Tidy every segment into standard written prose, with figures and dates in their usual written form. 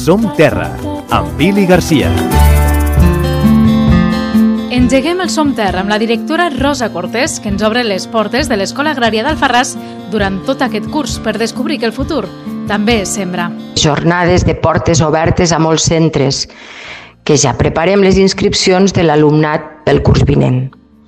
Som Terra, amb Pili Garcia. Engeguem el Som Terra amb la directora Rosa Cortés, que ens obre les portes de l'Escola Agrària d'Alfarràs durant tot aquest curs per descobrir que el futur també és sembra. Jornades de portes obertes a molts centres, que ja preparem les inscripcions de l'alumnat pel curs vinent.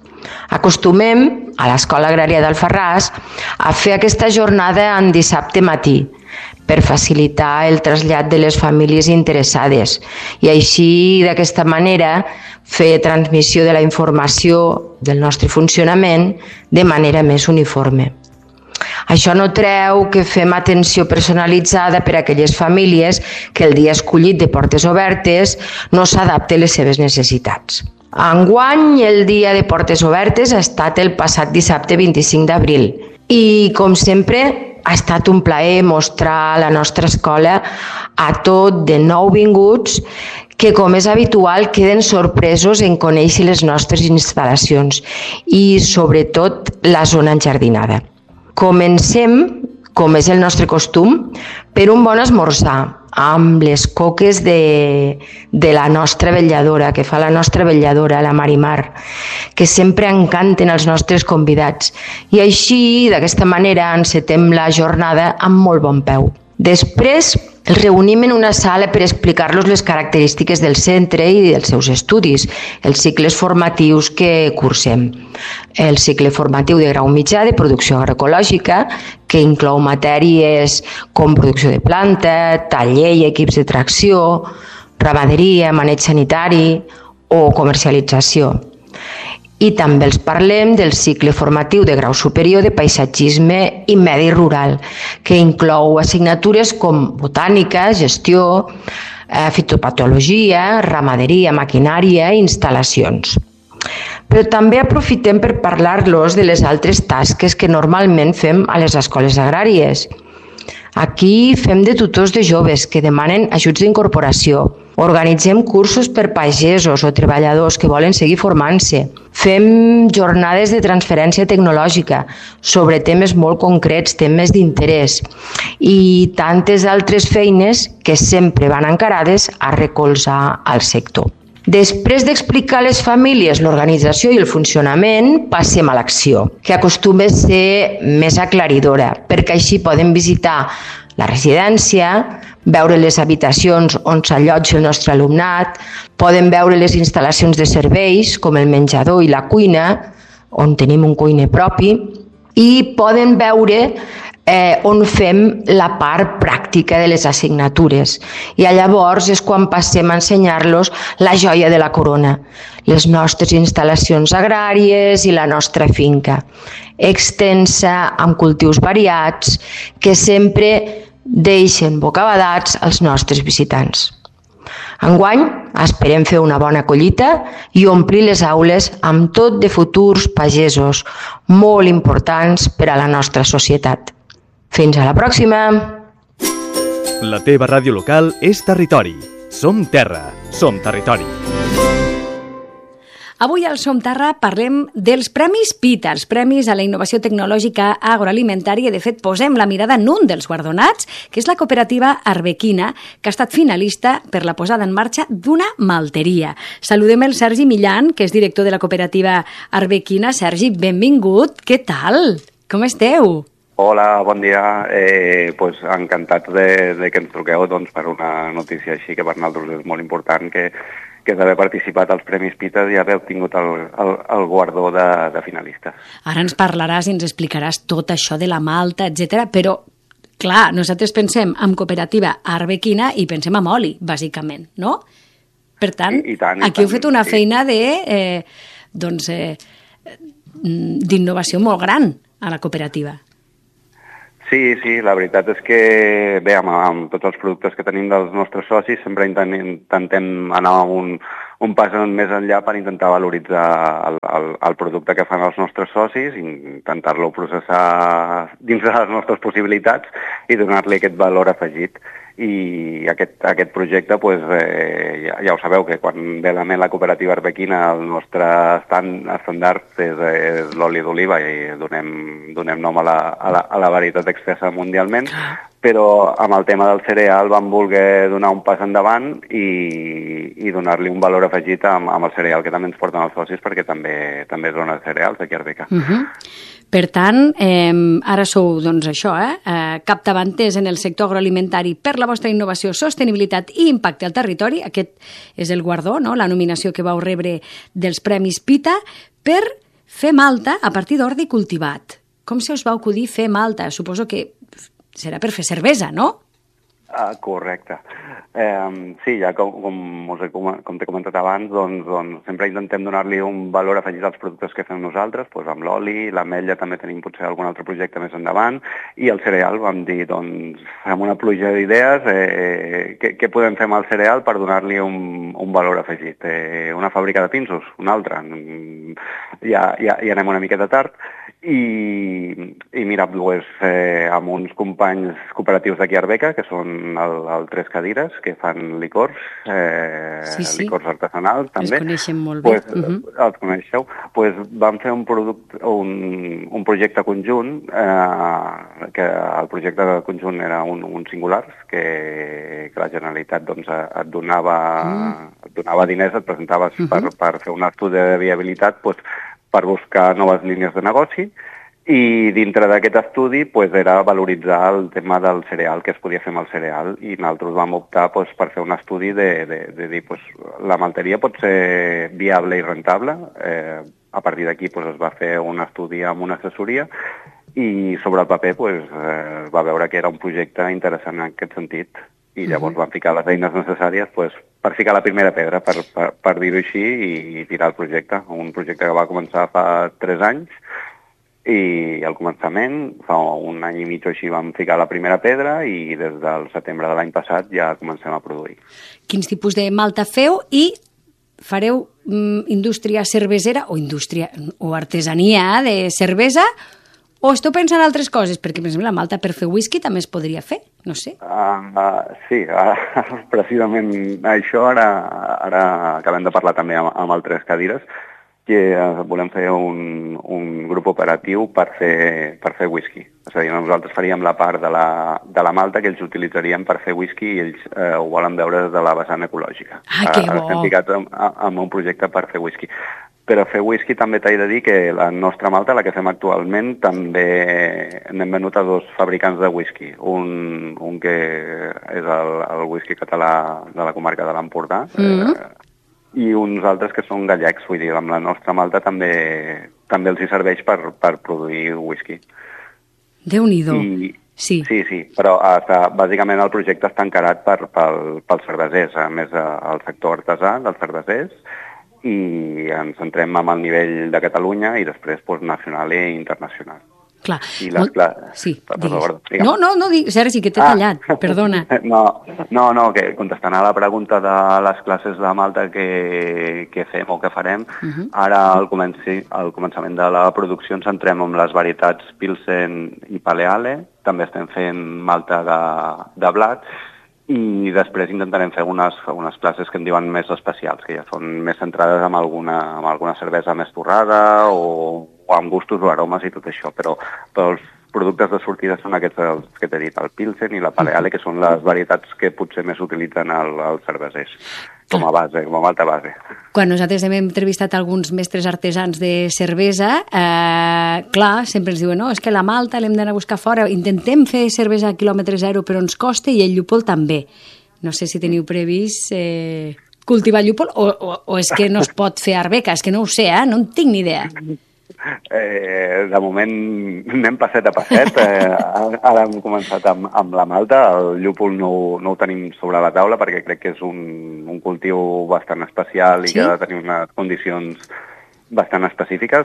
Acostumem, a l'Escola Agrària d'Alfarràs, a fer aquesta jornada en dissabte matí, per facilitar el trasllat de les famílies interessades i així, d'aquesta manera, fer transmissió de la informació del nostre funcionament de manera més uniforme. Això no treu que fem atenció personalitzada per a aquelles famílies que el dia escollit de portes obertes no s'adapte a les seves necessitats. Enguany, el dia de portes obertes ha estat el passat dissabte 25 d'abril i, com sempre, ha estat un plaer mostrar la nostra escola a tot de nouvinguts que, com és habitual, queden sorpresos en conèixer les nostres instal·lacions i, sobretot, la zona enjardinada. Comencem, com és el nostre costum, per un bon esmorzar, amb les coques de la nostra vetlladora, que fa la nostra vetlladora, la Marimar, que sempre encanten els nostres convidats. I així, d'aquesta manera, encetem la jornada amb molt bon peu. Després, els reunim en una sala per explicar-los les característiques del centre i dels seus estudis, els cicles formatius que cursem. El cicle formatiu de grau mitjà de producció agroecològica, que inclou matèries com producció de planta, taller i equips de tracció, ramaderia, maneig sanitari o comercialització. I també els parlem del cicle formatiu de grau superior de paisatgisme i medi rural, que inclou assignatures com botànica, gestió, fitopatologia, ramaderia, maquinària i instal·lacions. Però també aprofitem per parlar-los de les altres tasques que normalment fem a les escoles agràries. Aquí fem de tutors de joves que demanen ajuts d'incorporació. Organitzem cursos per pagesos o treballadors que volen seguir formant-se. Fem jornades de transferència tecnològica sobre temes molt concrets, temes d'interès i tantes altres feines que sempre van encarades a recolzar al sector. Després d'explicar a les famílies l'organització i el funcionament, passem a l'acció, que acostuma a ser més aclaridora, perquè així poden visitar la residència, veure les habitacions on s'allotja el nostre alumnat, poden veure les instal·lacions de serveis, com el menjador i la cuina, on tenim un cuiner propi, i poden veure on fem la part pràctica de les assignatures. I llavors és quan passem a ensenyar-los la joia de la corona, les nostres instal·lacions agràries i la nostra finca, extensa, amb cultius variats, que sempre deixen bocabadats als nostres visitants. Enguany esperem fer una bona collita i omplir les aules amb tot de futurs pagesos molt importants per a la nostra societat. Fins a la pròxima! La teva ràdio local és territori. Som Terra, som territori. Avui al Som Terra parlem dels Premis PITA, els Premis a la Innovació Tecnològica Agroalimentària. De fet, posem la mirada en un dels guardonats, que és la cooperativa Arbequina, que ha estat finalista per la posada en marxa d'una malteria. Saludem el Sergi Millan, que és director de la cooperativa Arbequina. Sergi, benvingut. Què tal? Com esteu? Hola, bon dia. Encantats de que ens truqueu per una notícia així que per nosaltres és molt important, que és d'haver participat als Premis PITA i haver obtingut el guardó de finalistes. Ara ens parlaràs i ens explicaràs tot això de la malta, etc. Però, clar, nosaltres pensem en cooperativa Arbequina i pensem en oli, bàsicament, no? Per tant, aquí heu fet una feina d'innovació molt gran a la cooperativa. Sí, la veritat és que, bé, amb tots els productes que tenim dels nostres socis sempre intentem anar un pas més enllà per intentar valoritzar el producte que fan els nostres socis, intentar-lo processar dins de les nostres possibilitats i donar-li aquest valor afegit. I aquest projecte, ja ho sabeu, que quan ve la cooperativa Arbequina el nostre estàndard és l'oli d'oliva i donem nom a la varietat expressa mundialment, però amb el tema del cereal vam voler donar un pas endavant i donar-li un valor afegit amb el cereal que també ens porten els socis, perquè també és zona de cereals aquí a Arbeca. Per tant, ara sou, doncs, això, capdavanters en el sector agroalimentari per la vostra innovació, sostenibilitat i impacte al territori. Aquest és el guardó, no?, la nominació que vau rebre dels Premis PITA per fer malta a partir d'ordi cultivat. Com se us va acudir fer malta? Suposo que serà per fer cervesa, no? Correcte. Sí, ja com t'he comentat abans, doncs sempre intentem donar-li un valor afegit als productes que fem nosaltres, doncs amb l'oli, l'ametlla també tenim potser algun altre projecte més endavant, i el cereal vam dir, doncs, fem una pluja d'idees, què podem fer amb el cereal per donar-li un valor afegit? Una fàbrica de pinsos, una altra, ja anem una miqueta tard, i mira, doncs, amb uns companys cooperatius d'aquí a Arbeca, que són el Tres Cadires, que fan licors, licors artesanals també. Els coneixem molt bé. Els coneixeu. Vam fer un projecte conjunt, que el projecte conjunt era un singulars, que la Generalitat et donava diners, et presentaves per fer un estudi de viabilitat, per buscar noves línies de negoci, i dintre d'aquest estudi era valoritzar el tema del cereal, que es podia fer amb el cereal, i nosaltres vam optar per fer un estudi de dir la malteria pot ser viable i rentable. A partir d'aquí es va fer un estudi amb una assessoria, i sobre el paper es va veure que era un projecte interessant en aquest sentit, i llavors vam ficar les eines necessàries per ficar la primera pedra, per dir-ho així, i tirar el projecte. Un projecte que va començar fa 3 anys, i al començament, fa 1 any i mig o així, vam ficar la primera pedra, i des del setembre de l'any passat ja comencem a produir. Quins tipus de malta feu i fareu indústria cervesera o artesania de cervesa, o esteu pensant en altres coses? Perquè, per exemple, la malta per fer whisky també es podria fer, no sé. Sí, precisament això ara acabem de parlar també amb el Tres Cadires, que volem fer un grup operatiu per fer whisky. És a dir, nosaltres faríem la part de la malta que ells utilitzarien per fer whisky, i ells ho volen veure des de la vessant ecològica. Que bo! Estem ficats en un projecte per fer whisky. Però fer whisky també t'he de dir que la nostra malta, la que fem actualment, també n'hem venut a 2 fabricants de whisky. Un que és el whisky català de la comarca de l'Empordà, i uns altres que són gallecs. Vull dir, amb la nostra malta també els hi serveix per produir whisky. Déu-n'hi-do. Sí, però bàsicament el projecte està encarat pels cervesers, a més el sector artesà dels cervesers, i ens centrem en el nivell de Catalunya i després nacional i internacional. Clar. Sí, digues. No, Sergi, que t'he tallat, perdona. No, que contestant a la pregunta de les classes de malta que fem o que farem, ara al començament de la producció ens centrem en les varietats Pilsen i Paleale, també estem fent malta de blat, i després intentarem fer unes classes que en diuen més especials, que ja són més centrades en alguna cervesa més torrada o amb gustos o aromes i tot això, però els productes de sortida són aquests que t'he dit, el Pilsen i la Paleale, que són les varietats que potser més utilitzen els cervesers, com a malta base. Quan nosaltres hem entrevistat alguns mestres artesans de cervesa, clar, sempre ens diuen, no, és que la malta l'hem d'anar a buscar fora, intentem fer cervesa a quilòmetre zero, però ens costa, i el llúpol també. No sé si teniu previst cultivar llúpol, o és que no es pot fer a Arbeca, és que no ho sé, no en tinc ni idea. De moment anem passet a passet. Ara hem començat amb la malta. El llúpol no ho tenim sobre la taula perquè crec que és un cultiu bastant especial i que ha de tenir unes condicions bastant específiques.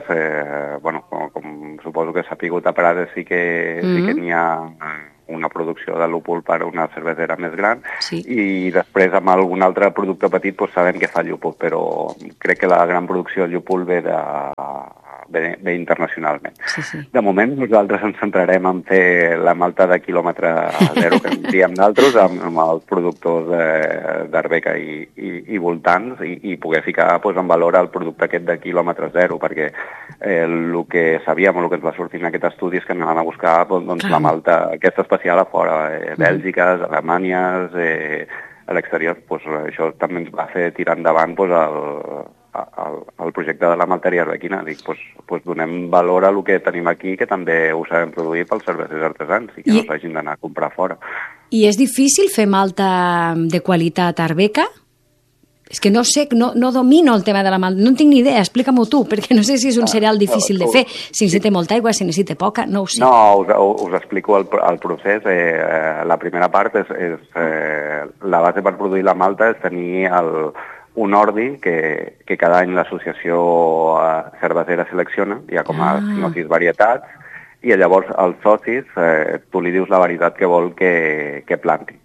Com suposo que s'ha pigut a Prades, sí que n'hi ha una producció de llúpol per una cervesera més gran, i després amb algun altre producte petit sabem que fa llúpol, però crec que la gran producció de llúpol ve bé internacionalment. Sí. De moment nosaltres ens centrarem en fer la malta de quilòmetre zero, que en diem d'altres, amb els productors d'Arbeca i voltants, i poder ficar en valor el producte aquest de quilòmetre zero, perquè el que sabíem, el que ens va sortir en aquest estudi és que anaven a buscar la malta aquesta especial a fora, Bèlgiques, Alemanyes, a l'exterior. Això també ens va fer tirar endavant el projecte de la malteria arbequina. Donem valor a el que tenim aquí, que també ho sabem produir pels cervesers artesans i que no s'hagin d'anar a comprar fora. I és difícil fer malta de qualitat arbeca? És que no sé, no domino el tema de la malta, no en tinc ni idea, explica-m'ho tu, perquè no sé si és un cereal difícil de fer, si necessita molta aigua, si necessita poca, no ho sé. No, us explico el procés. La primera part és la base per produir la malta és tenir un ordi que cada any l'associació cervesera selecciona, hi ha com a 5 o 6 varietats, i llavors els socis, tu li dius la varietat que vol que planti.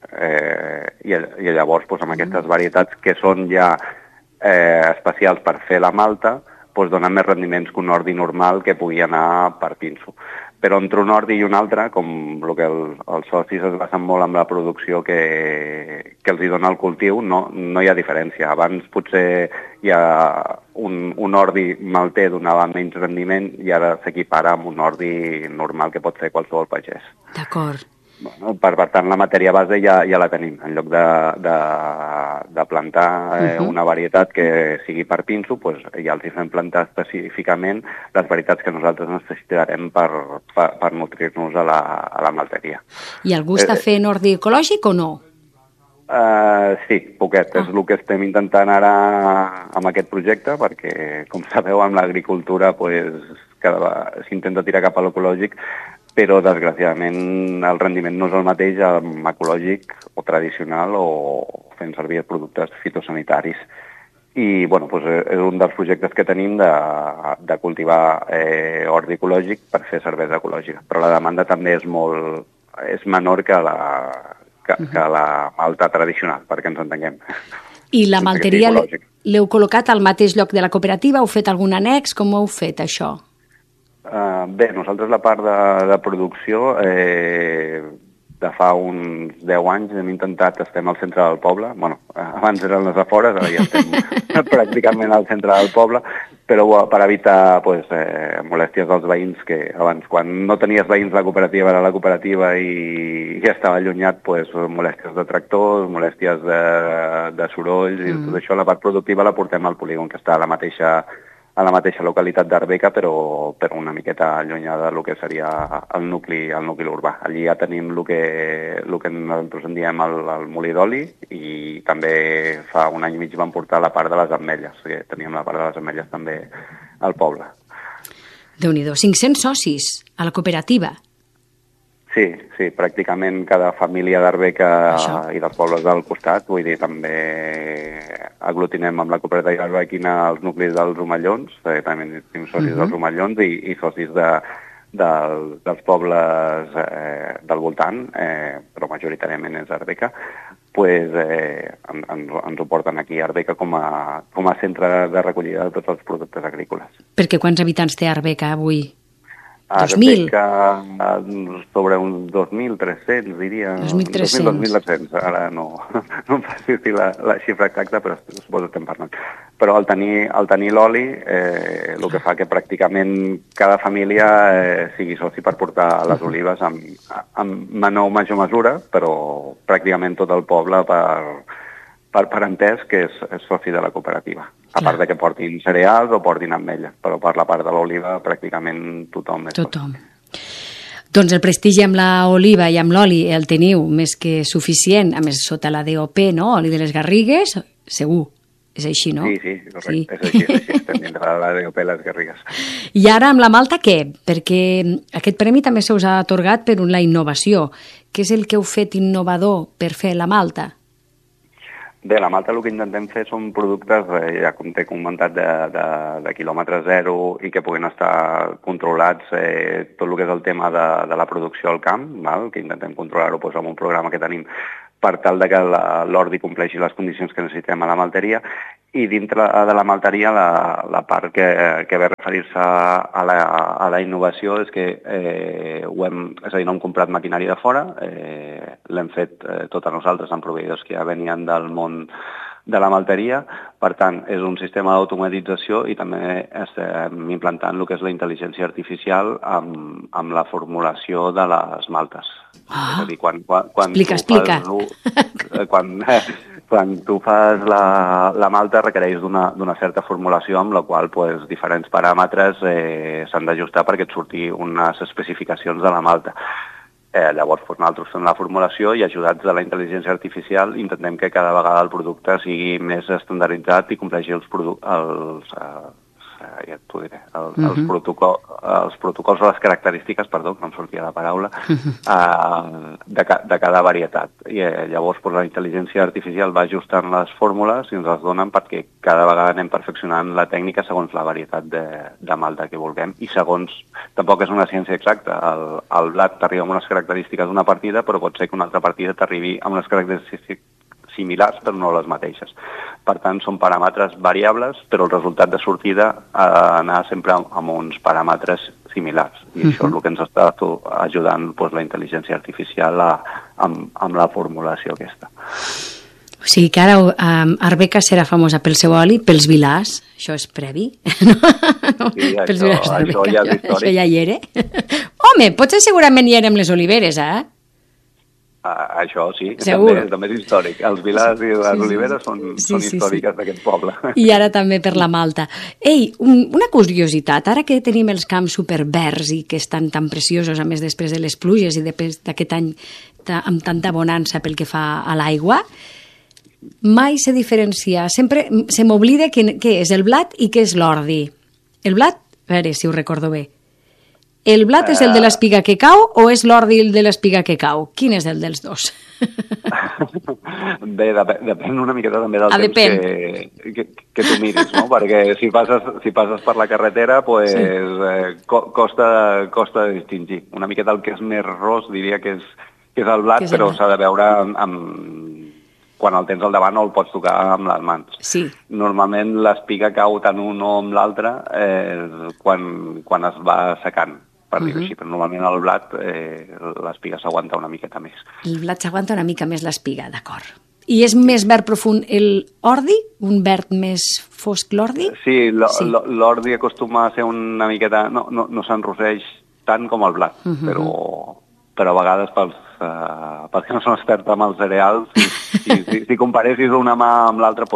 I llavors amb aquestes varietats que són ja especials per fer la malta, donen més rendiments que un ordi normal que pugui anar per pinso. Però entre un ordi i un altre, com el que els socis es basen molt en la producció que els hi dona el cultiu, no hi ha diferència. Abans potser un ordi malter donava menys rendiment i ara s'equipara amb un ordi normal que pot fer qualsevol pagès. D'acord. Bueno, per tant, la matèria base ja la tenim. En lloc de plantar una varietat que sigui per pinso, ja els hi fem plantar específicament les varietats que nosaltres necessitarem per nutrir-nos a la malteria. I algú està fent ordi ecològic o no? Sí, poquet. És el que estem intentant ara amb aquest projecte, perquè, com sabeu, amb l'agricultura s'intenta tirar cap a l'ecològic, però desgraciadament el rendiment no és el mateix amb ecològic o tradicional o fent servir productes fitosanitaris. I és un dels projectes que tenim de cultivar ordi ecològic per fer cervesa ecològica. Però la demanda també és menor que la malta tradicional, perquè ens entenguem. I la malteria l'heu col·locat al mateix lloc de la cooperativa? Heu fet algun annex? Com ho heu fet, això? Bé, nosaltres la part de producció de fa uns 10 anys hem intentat, estem al centre del poble, abans eren les afores, ara ja estem pràcticament al centre del poble, però per evitar molèsties dels veïns, que abans quan no tenies veïns la cooperativa era la cooperativa i estava allunyat, molèsties de tractors, molèsties de sorolls i tot això, la part productiva la portem al polígon, que està a la mateixa localitat d'Arbeca, però una miqueta allunyada del que seria el nucli urbà. Allí ja tenim el que nosaltres en diem el molí d'oli i també fa un any i mig vam portar la part de les ametlles, que teníem la part de les ametlles també al poble. Déu-n'hi-do, 500 socis a la cooperativa. Sí, pràcticament cada família d'Arbeca i dels pobles del costat, vull dir, també aglutinem amb la cooperativa arbequina els nuclis dels Omellons, també tenim socis dels Omellons i socis dels pobles del voltant, però majoritàriament és Arbeca, ens ho porten aquí a Arbeca com a centre de recollida de tots els productes agrícoles. Perquè quants habitants té Arbeca avui? Arbeca sobre uns 2.300, diria. 2.300. Ara no em faci dir la xifra exacta, però suposo que estem parlant. Però al tenir l'oli, el que fa que pràcticament cada família sigui soci per portar les olives amb menor o major mesura, però pràcticament tot el poble per entès que és soci de la cooperativa. A part de que portin cereals o portin ametlles, però per la part de l'oliva pràcticament tothom és soci. Doncs el prestigi amb l'oliva i amb l'oli el teniu més que suficient, a més sota la DOP, no? Oli de les Garrigues, segur. És així, no? Sí, correcte. És així, estem dintre la DOP les Garrigues. I ara amb la malta què? Perquè aquest premi també se us ha atorgat per la innovació. Què és el que heu fet innovador per fer la malta? Bé, la malta el que intentem fer són productes, ja com t'he comentat, de quilòmetre zero i que puguin estar controlats tot el que és el tema de la producció al camp, que intentem controlar-ho amb un programa que tenim per tal de que l'ordi compleixi les condicions que necessitem a la malteria. I dintre de la malteria la part que ve a referir-se a la innovació és que és a dir, no hem comprat maquinària de fora, l'hem fet totes nosaltres amb proveïdors que ja venien del món de la malteria. Per tant, és un sistema d'automatització i també estem implantant el que és la intel·ligència artificial amb la formulació de les maltes. És a dir, explica. Quan tu fas la malta requereix d'una certa formulació amb la qual diferents paràmetres s'han d'ajustar perquè et surti unes especificacions de la malta. Llavors nosaltres fem la formulació i ajudats de la intel·ligència artificial intentem que cada vegada el producte sigui més estandarditzat i compleixi els protocols o les característiques, perdó, no em sortia la paraula, de cada varietat. I llavors la intel·ligència artificial va ajustant les fórmules i ens les donen perquè cada vegada anem perfeccionant la tècnica segons la varietat de malta que vulguem i segons, tampoc és una ciència exacta, el blat t'arriba amb unes característiques d'una partida, però pot ser que una altra partida t'arribi amb unes característiques similars però no les mateixes. Per tant, són paràmetres variables, però el resultat de sortida ha d'anar sempre amb uns paràmetres similars. I això és el que ens està ajudant la intel·ligència artificial amb la formulació aquesta. O sigui que ara Arbeca serà famosa pel seu oli, pels vilars, això és previ? Sí, això ja és històric. Això ja hi era? Home, potser segurament hi era amb les oliveres, Això sí, també és històric. Els vilars i les oliveres són històriques d'aquest poble. I ara també per la malta. Ei, una curiositat, ara que tenim els camps superverds i que estan tan preciosos, a més després de les pluges i després d'aquest any amb tanta bonança pel que fa a l'aigua, mai se diferencia, sempre se m'oblida què és el blat i què és l'ordi. El blat, a veure si ho recordo bé, el blat és el de l'espiga que cau o és l'ordi el de l'espiga que cau? Quin és el dels dos? Bé, depèn una miqueta també del temps que tu miris, no? Perquè si passes per la carretera, costa distingir. Una miqueta el que és més ros diria que és el blat, però s'ha de veure quan el tens al davant no el pots tocar amb les mans. Sí. Normalment l'espiga cau tant un o amb l'altre quan es va secant, per dir-ho així, però normalment el blat l'espiga s'aguanta una miqueta més. El blat s'aguanta una mica més l'espiga, d'acord. I és més verd profund l'ordi? Un verd més fosc l'ordi? Sí, l'ordi acostuma a ser una miqueta... No s'enrosseix tant com el blat, però a vegades perquè no són experts amb els cereals, si comparessis una mà amb l'altra,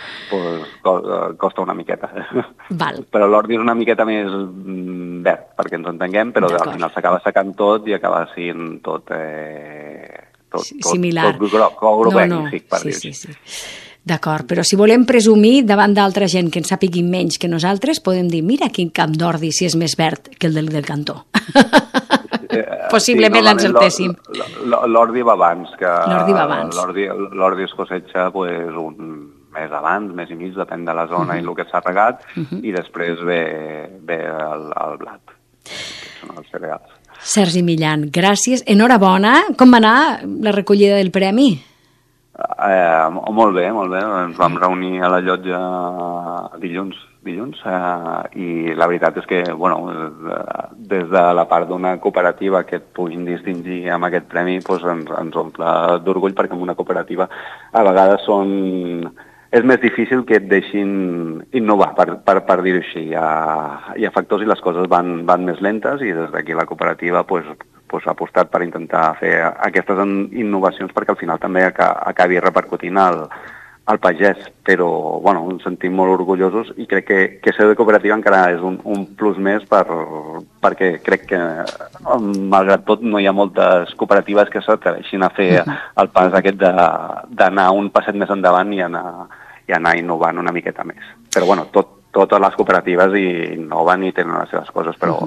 costa una miqueta. Val. Però l'ordi és una miqueta més verd, perquè ens entenguem, però al final s'acaba secant tot i acaba sent tot similar. Tot groc, per dir-ho així. D'acord, però si volem presumir davant d'altra gent que en sàpiguin menys que nosaltres, podem dir, mira quin camp d'ordi si és més verd que el del cantó. Possiblement l'encertéssim. L'ordi va abans. L'ordi va abans. L'ordi es cosecha un mes abans, mes i mig, depèn de la zona i el que s'ha regat, i després ve el blat, que són els cereals. Sergi Millan, gràcies. Enhorabona. Com va anar la recollida del premi? Molt bé. Ens vam reunir a la llotja dilluns i la veritat és que des de la part d'una cooperativa que et puguin distingir amb aquest premi ens omple d'orgull, perquè en una cooperativa a vegades és més difícil que et deixin innovar, per dir-ho així. Hi ha factors i les coses van més lentes i des d'aquí la cooperativa ha apostat per intentar fer aquestes innovacions perquè al final també acabi repercutint al pagès, però ens sentim molt orgullosos i crec que ser de cooperativa encara és un plus més perquè crec que malgrat tot no hi ha moltes cooperatives que s'atreveixin a fer el pas aquest d'anar un passet més endavant i anar innovant una miqueta més. Però totes les cooperatives innoven i tenen les seves coses, però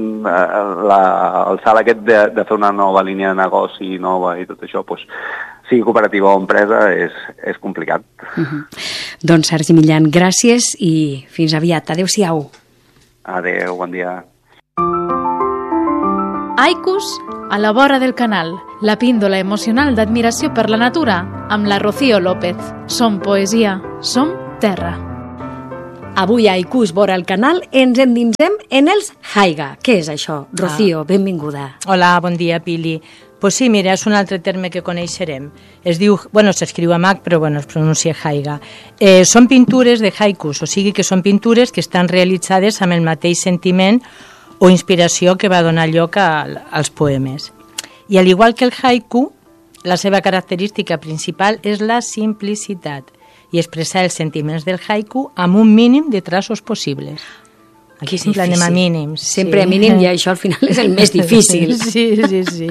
el salt aquest de fer una nova línia de negoci nova i tot això, sigui cooperativa o empresa, és complicat. Doncs, Sergi Millan, gràcies i fins aviat. Adéu-siau. Adéu, bon dia. Aicus, A la vora del canal, la píndola emocional d'admiració per la natura, amb la Rocío López. Som poesia, som terra. Avui a Haikus vora el canal ens endinsem en els haiga. Què és això? Rocío, benvinguda. Hola, bon dia, Pili. Pues sí, mira, és un altre terme que coneixerem. Es diu, s'escriu amb H, però es pronuncia haiga. Són pintures de haikus, o sigui que són pintures que estan realitzades amb el mateix sentiment o inspiració que va donar lloc als poemes. I al igual que el haiku, la seva característica principal és la simplicitat i expressar els sentiments del haiku amb un mínim de traços possibles. Aquí sempre anem a mínims. Sempre a mínim, i això al final és el més difícil. Sí.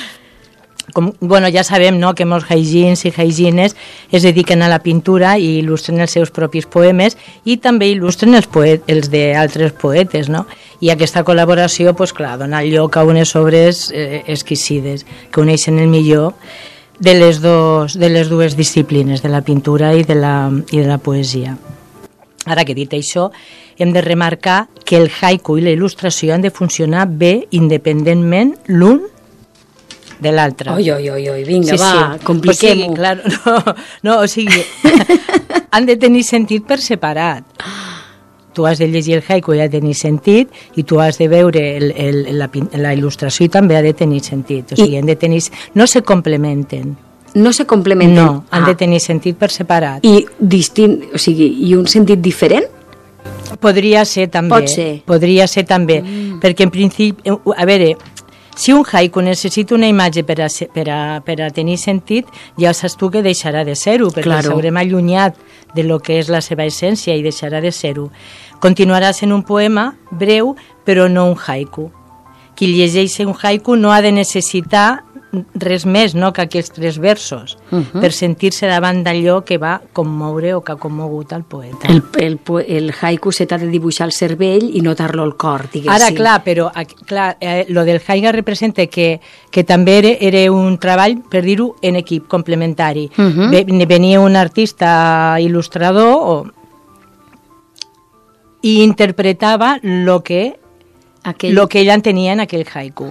Ja sabem, no?, que molts haijins i haijines es dediquen a la pintura i il·lustren els seus propis poemes i també il·lustren els d'altres poetes, no? I aquesta col·laboració, dona lloc a unes obres exquisides que uneixen el millor de les dues disciplines, de la pintura i de la poesia. Ara que he dit això, hem de remarcar que el haiku i la il·lustració han de funcionar bé independentment l'un de l'altre. Oi, vinga, va, compliquem-ho. O sigui, han de tenir sentit per separat. Tu has de llegir el haiku i ha de tenir sentit, i tu has de veure la il·lustració i també ha de tenir sentit. O sigui, no se complementen. No se complementen? No, han de tenir sentit per separat. I i un sentit diferent? Podria ser també. Pot ser. Podria ser també, perquè en principi, a veure, si un haiku necessita una imatge per a tenir sentit, ja saps tu que deixarà de ser-ho, perquè s'haurem allunyat de lo que és la seva essència i deixarà de ser-ho. Continuarà sent un poema breu, però no un haiku. Qui llegeix un haiku no ha de necessitar res més, no?, que aquests 3 versos, per sentir-se davant d'allò que va commoure o que ha commogut el poeta. El haiku se t'ha de dibuixar el cervell i notar-lo al cor, diguéssim. Ara, clar, lo del haiga representa que també era un treball, per dir-ho, en equip, complementari. Venia un artista il·lustrador i interpretava lo que ell entenia en aquell haiku.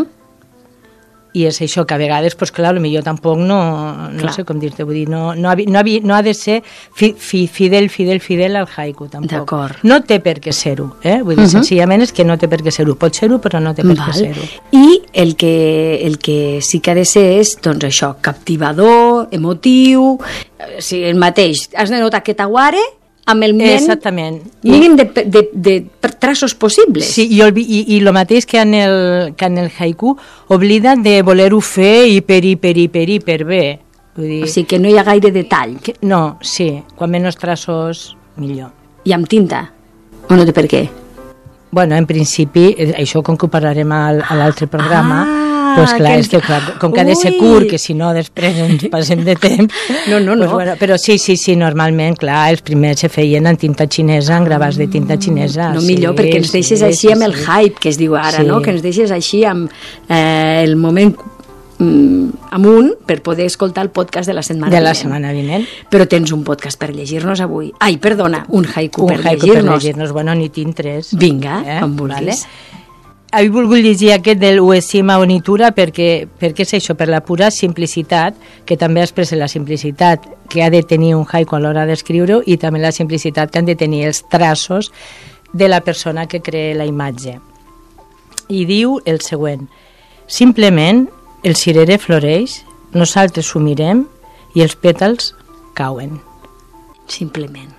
I és això que a vegades, potser tampoc no sé com dir-te, vull dir, no ha de ser fidel al haiku, tampoc. D'acord. No té per què ser-ho, vull dir, senzillament és que no té per què ser-ho. Pot ser-ho, però no té per què ser-ho. I el que sí que ha de ser és, doncs això, captivador, emotiu, el mateix. Has de notar que t'aguare amb el mínim de traços possibles. Sí, i el mateix que en el haiku oblida de voler-ho fer i per bé. Vull dir, o sigui que no hi ha gaire detall. No, sí, quan menys traços, millor. I amb tinta? O no té per què? En principi, això com que ho parlarem a l'altre programa, com que ha de ser curt, que si no després ens passem de temps. No. Però sí, normalment, clar, els primers se feien en tinta xinesa, en gravats de tinta xinesa. No, millor, perquè ens deixes així amb el hype, que es diu ara, no? Que ens deixes així amb el moment amunt per poder escoltar el podcast de la setmana vinent. Però tens un podcast per llegir-nos avui. Ai, perdona, un haiku per llegir-nos. N'hi tinc 3. Vinga, com vulguis. He volgut llegir aquest del Uesima Onitura perquè és això, per la pura simplicitat, que també expressa la simplicitat que ha de tenir un haiku a l'hora d'escriure-ho i també la simplicitat que han de tenir els traços de la persona que crea la imatge. I diu el següent: simplement el cirerer floreix, nosaltres ho mirem i els pètals cauen. Simplement.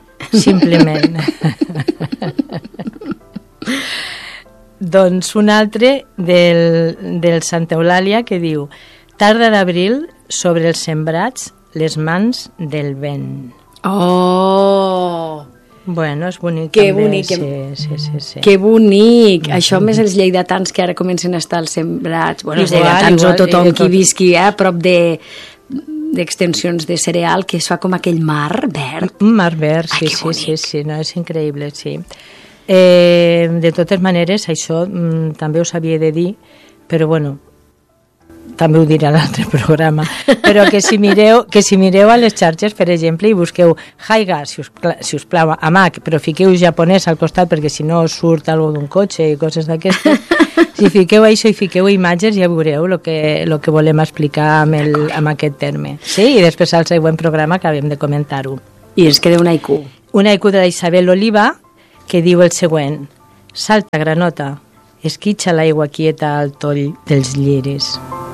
Doncs un altre del Santa Eulàlia que diu: tarda d'abril, sobre els sembrats, les mans del vent. Oh! És bonic. Que també. Bonic. Sí. Que bonic. Això més els lleidatans que ara comencen a estar als sembrats. Els lleidatans o tothom qui visqui a prop d'extensions de cereal, que es fa com aquell mar verd. Un mar verd, sí, no, és increïble, sí. De totes maneres, això també us havia de dir, però també ho diré a l'altre programa, però que si mireu a les xarxes, per exemple, i busqueu haiga, si us plau, a Mac, però fiqueu japonès al costat perquè si no us surt algo d'un cotxe i coses d'aquestes, Si fiqueu això i fiqueu imatges ja veureu el que volem explicar amb aquest terme. Sí, i després al següent programa acabem de comentar-ho. I ens queda un haiku. Un haiku de Isabel Oliva que diu el següent: salta, granota, esquitxa l'aigua quieta al toll dels lliris.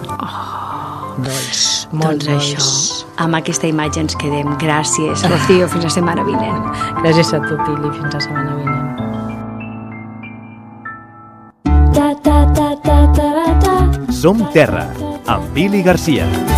Dolç, molt Doncs dolç. això, amb aquesta imatge ens quedem. Gràcies, Rocío, fins la setmana vinent. Gràcies a tu, Pili, fins la setmana vinent. Som Terra, amb Pili Garcia.